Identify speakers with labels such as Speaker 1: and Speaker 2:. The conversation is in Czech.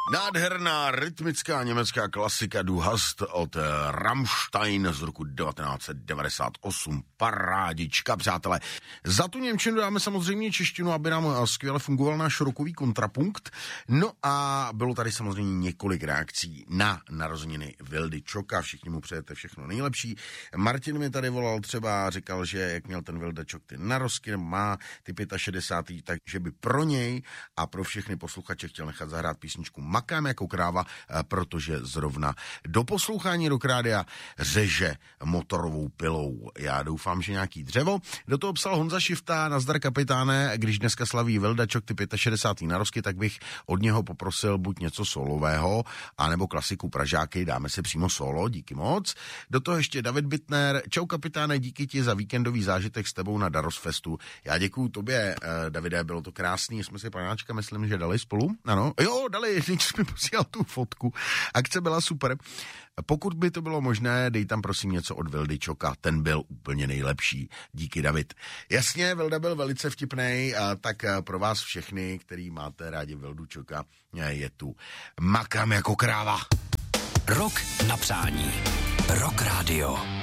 Speaker 1: Nádherná rytmická německá klasika Du hast od Rammstein z roku 1998. Parádička, přátelé. Za tu němčinu dáme samozřejmě češtinu, aby nám skvěle fungoval náš rokový kontrapunkt. No a bylo tady samozřejmě několik reakcí na narozeniny Vildy Čoka. Všichni mu přejete všechno nejlepší. Martin mi tady volal třeba, říkal, že jak měl ten Vilda Čok ty narozky, má ty 65. takže by pro něj a pro všechny posluchače chtěl nechat zahrát písničku Makám jako kráva, protože zrovna do poslouchání Rock Rádia řeže motorovou pilou. Já doufám, že nějaký dřevo. Do toho psal Honza Šifta, nazdar kapitáne, když dneska slaví Vilda Čok ty 65. narozky, tak bych od něho poprosil buď něco solového, anebo klasiku Pražáky, dáme si přímo solo, díky moc. Do toho ještě David Bittner, čau kapitáne, díky ti za víkendový zážitek s tebou na Darosfestu. Já děkuju tobě, Davide, bylo to krásný, jsme si panáčka, myslím, že dali spolu. Ano, jo, dali, jsme posílal tu fotku. Akce byla super. Pokud by to bylo možné, dej tam prosím něco od Vildy Čoka, ten byl úplně nejlepší. Díky, David. Jasně, Vilda byl velice vtipnej, tak pro vás všechny, který máte rádi Vildu Čoka, je tu Makám jako kráva.
Speaker 2: Rock na přání. Rock Radio.